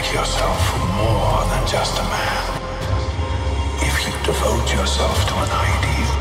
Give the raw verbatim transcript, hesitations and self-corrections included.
make yourself more than just a man, if you devote yourself to an ideal,